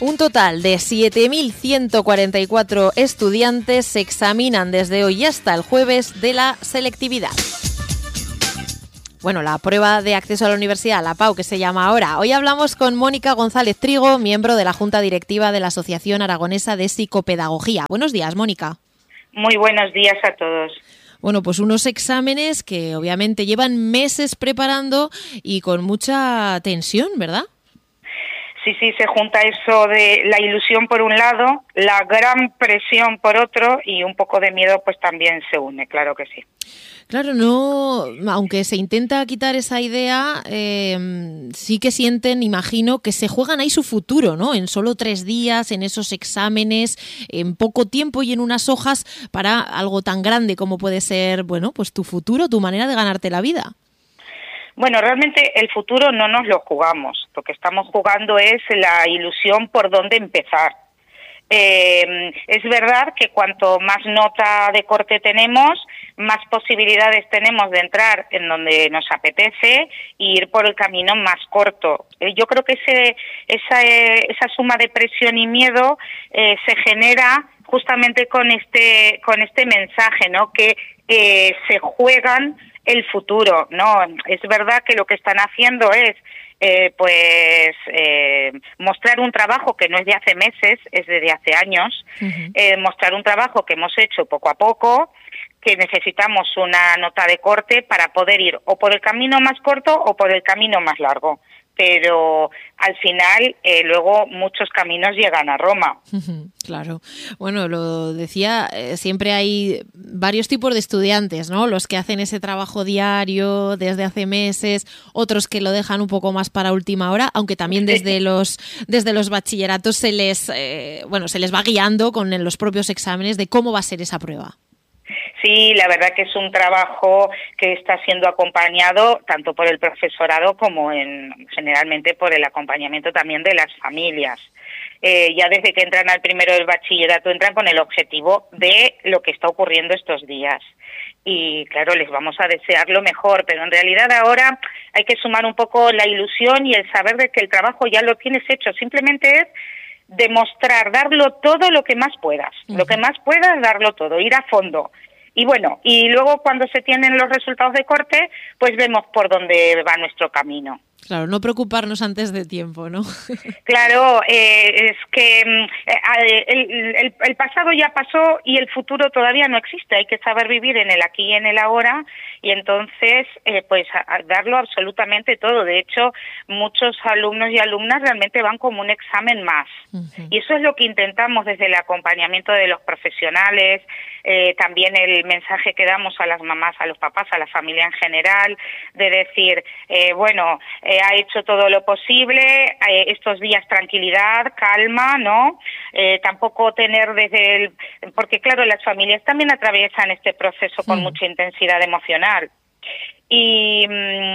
Un total de 7.144 estudiantes se examinan desde hoy hasta el jueves de la selectividad. Bueno, la prueba de acceso a la universidad, la PAU, que se llama ahora. Hoy hablamos con Mónica González Trigo, miembro de la Junta Directiva de la Asociación Aragonesa de Psicopedagogía. Buenos días, Mónica. Muy buenos días a todos. Bueno, pues unos exámenes que obviamente llevan meses preparando y con mucha tensión, ¿verdad? Sí, se junta eso de la ilusión por un lado, la gran presión por otro y un poco de miedo pues también se une, claro que sí. Claro, no, aunque se intenta quitar esa idea, sí que sienten, imagino, que se juegan ahí su futuro, ¿no? En solo 3 días, en esos exámenes, en poco tiempo y en unas hojas para algo tan grande como puede ser, bueno, pues tu futuro, tu manera de ganarte la vida. Bueno, realmente el futuro no nos lo jugamos. Lo que estamos jugando es la ilusión por dónde empezar. Es verdad que cuanto más nota de corte tenemos, más posibilidades tenemos de entrar en donde nos apetece e ir por el camino más corto. Yo creo que esa suma de presión y miedo se genera justamente con este mensaje, ¿no? Que se juegan el futuro, ¿no? Es verdad que lo que están haciendo es mostrar un trabajo que no es de hace meses, es de hace años, mostrar un trabajo que hemos hecho poco a poco, que necesitamos una nota de corte para poder ir o por el camino más corto o por el camino más largo. Pero al final luego muchos caminos llegan a Roma. Claro. Bueno, lo decía, siempre hay varios tipos de estudiantes, ¿no? Los que hacen ese trabajo diario desde hace meses, otros que lo dejan un poco más para última hora, aunque también desde los bachilleratos se les va guiando con los propios exámenes de cómo va a ser esa prueba. Sí, la verdad que es un trabajo que está siendo acompañado tanto por el profesorado como generalmente por el acompañamiento también de las familias. Ya desde que entran al primero del bachillerato entran con el objetivo de lo que está ocurriendo estos días. Y claro, les vamos a desear lo mejor, pero en realidad ahora hay que sumar un poco la ilusión y el saber de que el trabajo ya lo tienes hecho. Simplemente es demostrar, darlo todo lo que más puedas. Lo que más puedas, darlo todo, ir a fondo. Y bueno, y luego cuando se tienen los resultados de corte, pues vemos por dónde va nuestro camino. Claro, no preocuparnos antes de tiempo, ¿no? Claro, es que el pasado ya pasó y el futuro todavía no existe. Hay que saber vivir en el aquí y en el ahora y entonces pues darlo absolutamente todo. De hecho, muchos alumnos y alumnas realmente van como un examen más. Y eso es lo que intentamos desde el acompañamiento de los profesionales, también el mensaje que damos a las mamás, a los papás, a la familia en general, de decir, ha hecho todo lo posible, estos días tranquilidad, calma, ¿no? Tampoco tener porque claro, las familias también atraviesan este proceso con mucha intensidad emocional. Y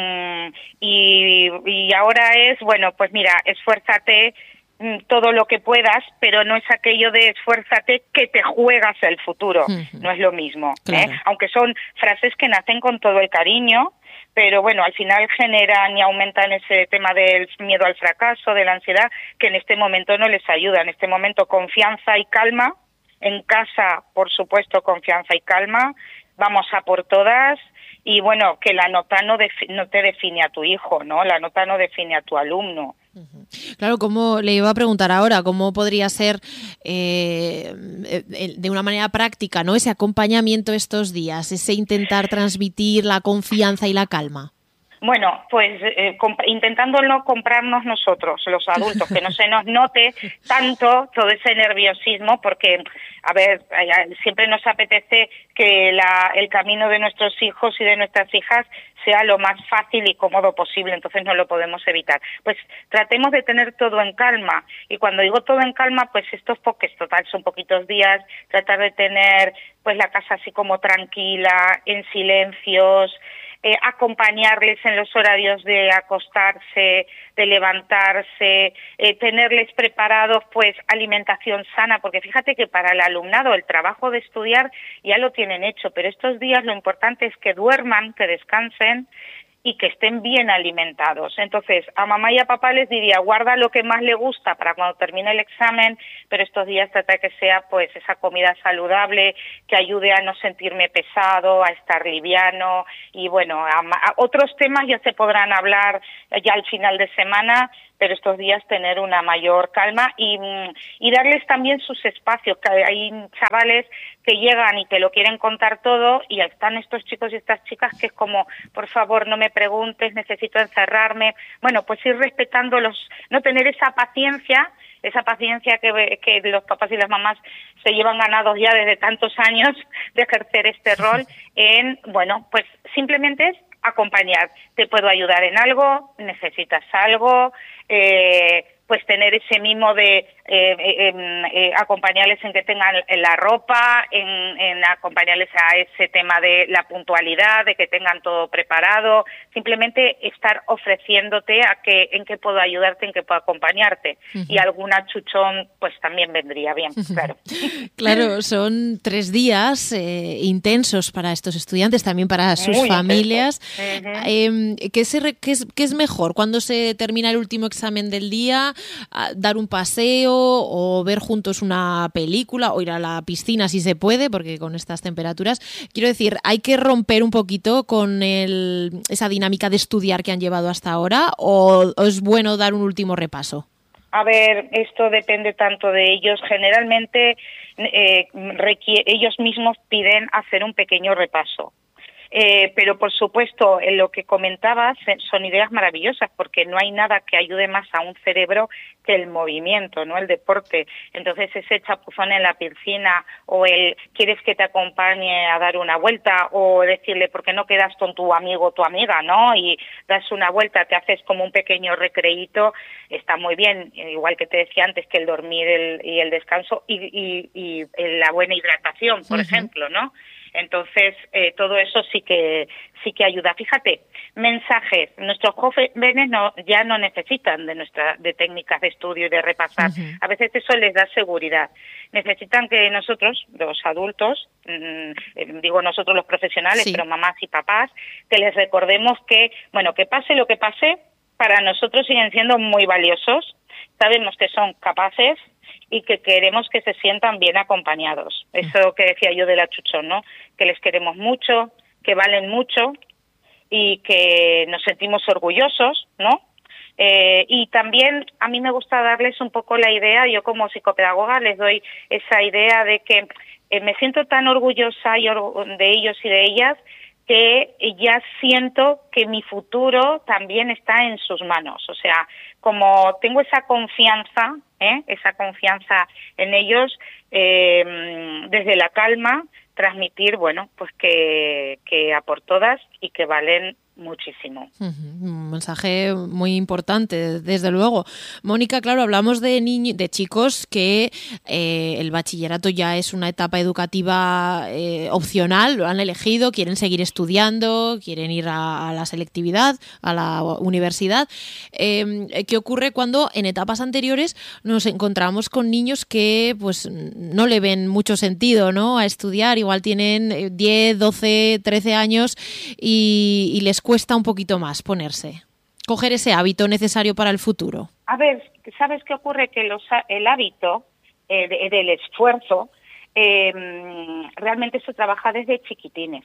ahora es, bueno, pues mira, esfuérzate todo lo que puedas, pero no es aquello de esfuérzate que te juegas el futuro, no es lo mismo, claro. Aunque son frases que nacen con todo el cariño, pero bueno, al final generan y aumentan ese tema del miedo al fracaso, de la ansiedad, que en este momento no les ayuda. En este momento confianza y calma, en casa, por supuesto, confianza y calma, vamos a por todas. Y bueno, que la nota no te define a tu hijo, ¿no? La nota no define a tu alumno. Claro, como le iba a preguntar ahora, ¿cómo podría ser de una manera práctica, ¿no? Ese acompañamiento estos días, ese intentar transmitir la confianza y la calma? Bueno, pues intentando no comprarnos nosotros, los adultos, que no se nos note tanto todo ese nerviosismo, porque, a ver, siempre nos apetece que el camino de nuestros hijos y de nuestras hijas sea lo más fácil y cómodo posible, entonces no lo podemos evitar. Pues tratemos de tener todo en calma, y cuando digo todo en calma, pues estos total son poquitos días, tratar de tener pues la casa así como tranquila, en silencios, acompañarles en los horarios de acostarse, de levantarse, tenerles preparados pues alimentación sana, porque fíjate que para el alumnado el trabajo de estudiar ya lo tienen hecho, pero estos días lo importante es que duerman, que descansen y que estén bien alimentados. Entonces, a mamá y a papá les diría, guarda lo que más le gusta para cuando termine el examen, pero estos días trata de que sea pues esa comida saludable, que ayude a no sentirme pesado, a estar liviano, y bueno, a otros temas ya se podrán hablar ya al final de semana, pero estos días tener una mayor calma y darles también sus espacios, que hay chavales que llegan y que lo quieren contar todo y están estos chicos y estas chicas que es como, por favor, no me preguntes, necesito encerrarme. Bueno, pues ir respetándolos, no tener esa paciencia que los papás y las mamás se llevan ganados ya desde tantos años de ejercer este rol en, bueno, pues simplemente es acompañar. Te puedo ayudar en algo, necesitas algo, pues tener ese mimo de acompañarles en que tengan la ropa, en acompañarles a ese tema de la puntualidad, de que tengan todo preparado, simplemente estar ofreciéndote en qué puedo ayudarte, en qué puedo acompañarte. Y algún achuchón pues también vendría bien, claro. Claro, son 3 días intensos para estos estudiantes, también para sus Muy familias. Intenso. ¿Qué es mejor? ¿Cuándo se termina el último examen del día? ¿Dar un paseo o ver juntos una película o ir a la piscina si se puede? Porque con estas temperaturas, quiero decir, ¿hay que romper un poquito con esa dinámica de estudiar que han llevado hasta ahora o es bueno dar un último repaso? A ver, esto depende tanto de ellos. Generalmente ellos mismos piden hacer un pequeño repaso. Pero por supuesto, en lo que comentabas son ideas maravillosas porque no hay nada que ayude más a un cerebro que el movimiento, ¿no? El deporte. Entonces ese chapuzón en la piscina o quieres que te acompañe a dar una vuelta o decirle por qué no quedas con tu amigo o tu amiga, ¿no? Y das una vuelta, te haces como un pequeño recreíto, está muy bien, igual que te decía antes que el dormir y el descanso y la buena hidratación, por ejemplo, ¿no? Entonces, todo eso sí que ayuda. Fíjate, mensajes. Nuestros jóvenes ya no necesitan de técnicas de estudio y de repasar. A veces eso les da seguridad. Necesitan que nosotros, los adultos, digo nosotros los profesionales, pero mamás y papás, que les recordemos que, bueno, que pase lo que pase, para nosotros siguen siendo muy valiosos. Sabemos que son capaces y que queremos que se sientan bien acompañados. Eso que decía yo del achuchón, ¿no? Que les queremos mucho, que valen mucho y que nos sentimos orgullosos, ¿no? Y también a mí me gusta darles un poco la idea, yo como psicopedagoga les doy esa idea de que me siento tan orgullosa de ellos y de ellas que ya siento que mi futuro también está en sus manos. O sea, como tengo esa confianza en ellos, desde la calma, transmitir, bueno, pues que a por todas y que valen muchísimo. Un mensaje muy importante, desde luego. Mónica, claro, hablamos de chicos que el bachillerato ya es una etapa educativa opcional, lo han elegido, quieren seguir estudiando, quieren ir a la selectividad, a la universidad. ¿Qué ocurre cuando en etapas anteriores nos encontramos con niños que pues no le ven mucho sentido, ¿no?, a estudiar? Igual tienen 10, 12, 13 años y les cuesta un poquito más coger ese hábito necesario para el futuro. A ver, ¿sabes qué ocurre? Que el hábito del esfuerzo realmente se trabaja desde chiquitines.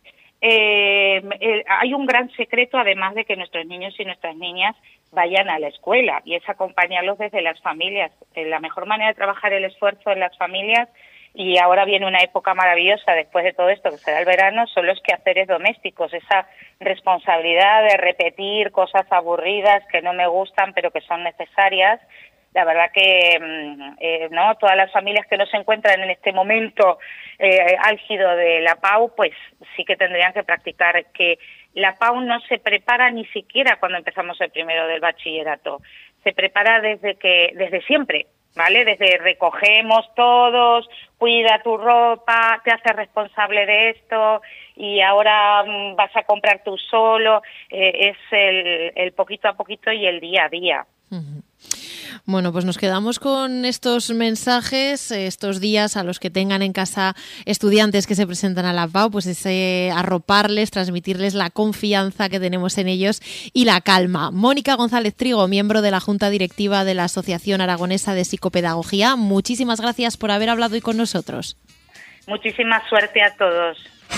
Hay un gran secreto, además de que nuestros niños y nuestras niñas vayan a la escuela, y es acompañarlos desde las familias. La mejor manera de trabajar el esfuerzo en las familias, y ahora viene una época maravillosa después de todo esto, que será el verano, son los quehaceres domésticos, esa responsabilidad de repetir cosas aburridas que no me gustan pero que son necesarias. La verdad que no todas las familias que no se encuentran en este momento álgido de la PAU, pues sí que tendrían que practicar, que la PAU no se prepara ni siquiera cuando empezamos el primero del bachillerato, se prepara desde siempre, ¿vale? Desde recogemos todos, cuida tu ropa, te haces responsable de esto y ahora vas a comprar tú solo, es el poquito a poquito y el día a día. Bueno, pues nos quedamos con estos mensajes estos días a los que tengan en casa estudiantes que se presentan a la PAU, pues ese arroparles, transmitirles la confianza que tenemos en ellos y la calma. Mónica González Trigo, miembro de la Junta Directiva de la Asociación Aragonesa de Psicopedagogía, muchísimas gracias por haber hablado hoy con nosotros. Muchísima suerte a todos.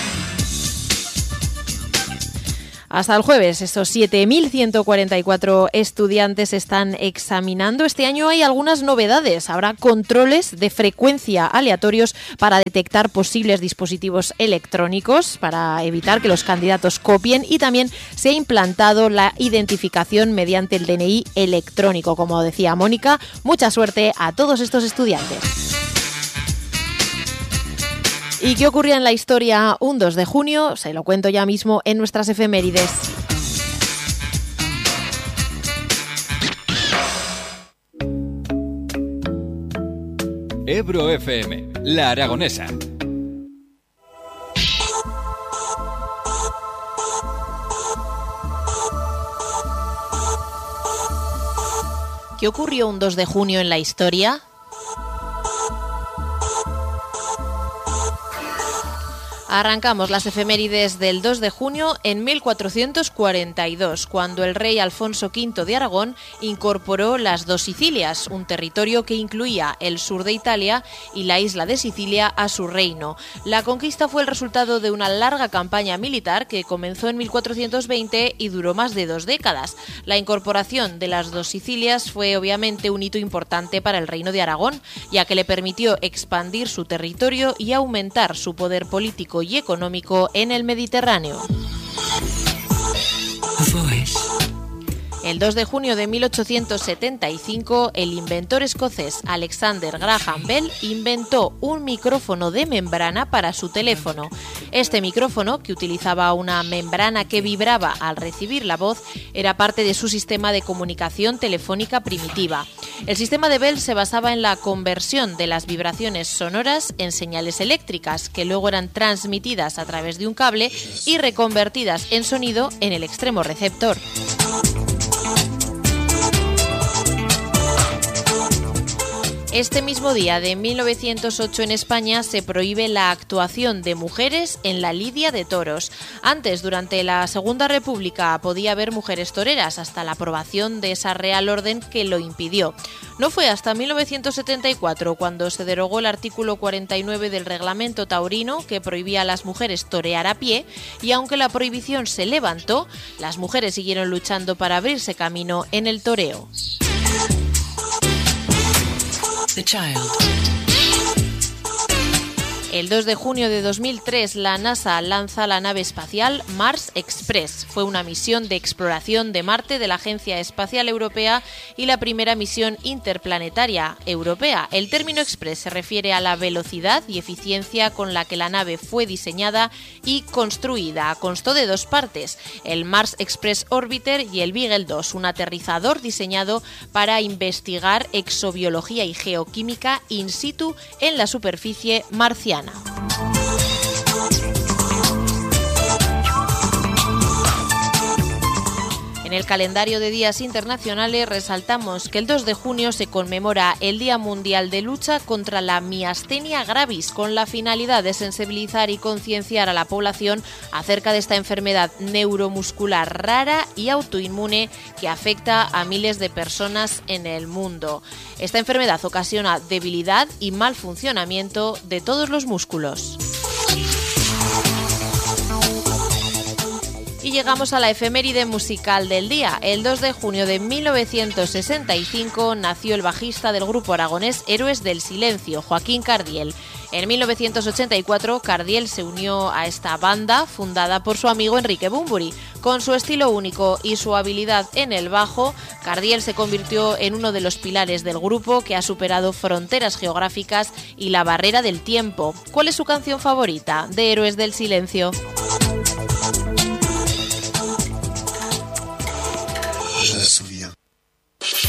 Hasta el jueves, estos 7.144 estudiantes están examinando. Este año hay algunas novedades. Habrá controles de frecuencia aleatorios para detectar posibles dispositivos electrónicos, para evitar que los candidatos copien, y también se ha implantado la identificación mediante el DNI electrónico. Como decía Mónica, mucha suerte a todos estos estudiantes. ¿Y qué ocurría en la historia un 2 de junio? Se lo cuento ya mismo en nuestras efemérides. Ebro FM, La Aragonesa. ¿Qué ocurrió un 2 de junio en la historia? Arrancamos las efemérides del 2 de junio en 1442, cuando el rey Alfonso V de Aragón incorporó las dos Sicilias, un territorio que incluía el sur de Italia y la isla de Sicilia, a su reino. La conquista fue el resultado de una larga campaña militar que comenzó en 1420 y duró más de 2 décadas. La incorporación de las dos Sicilias fue obviamente un hito importante para el reino de Aragón, ya que le permitió expandir su territorio y aumentar su poder político y económico en el Mediterráneo. El 2 de junio de 1875, el inventor escocés Alexander Graham Bell inventó un micrófono de membrana para su teléfono. Este micrófono, que utilizaba una membrana que vibraba al recibir la voz, era parte de su sistema de comunicación telefónica primitiva. El sistema de Bell se basaba en la conversión de las vibraciones sonoras en señales eléctricas, que luego eran transmitidas a través de un cable y reconvertidas en sonido en el extremo receptor. Este mismo día de 1908 en España se prohíbe la actuación de mujeres en la lidia de toros. Antes, durante la Segunda República, podía haber mujeres toreras hasta la aprobación de esa Real Orden que lo impidió. No fue hasta 1974 cuando se derogó el artículo 49 del Reglamento Taurino, que prohibía a las mujeres torear a pie, y aunque la prohibición se levantó, las mujeres siguieron luchando para abrirse camino en el toreo. The Child. El 2 de junio de 2003, la NASA lanza la nave espacial Mars Express. Fue una misión de exploración de Marte de la Agencia Espacial Europea y la primera misión interplanetaria europea. El término Express se refiere a la velocidad y eficiencia con la que la nave fue diseñada y construida. Constó de 2 partes, el Mars Express Orbiter y el Beagle 2, un aterrizador diseñado para investigar exobiología y geoquímica in situ en la superficie marciana. En el calendario de días internacionales resaltamos que el 2 de junio se conmemora el Día Mundial de Lucha contra la miastenia gravis, con la finalidad de sensibilizar y concienciar a la población acerca de esta enfermedad neuromuscular rara y autoinmune que afecta a miles de personas en el mundo. Esta enfermedad ocasiona debilidad y mal funcionamiento de todos los músculos. Y llegamos a la efeméride musical del día. El 2 de junio de 1965 nació el bajista del grupo aragonés Héroes del Silencio, Joaquín Cardiel. En 1984, Cardiel se unió a esta banda fundada por su amigo Enrique Bunbury. Con su estilo único y su habilidad en el bajo, Cardiel se convirtió en uno de los pilares del grupo que ha superado fronteras geográficas y la barrera del tiempo. ¿Cuál es su canción favorita de Héroes del Silencio?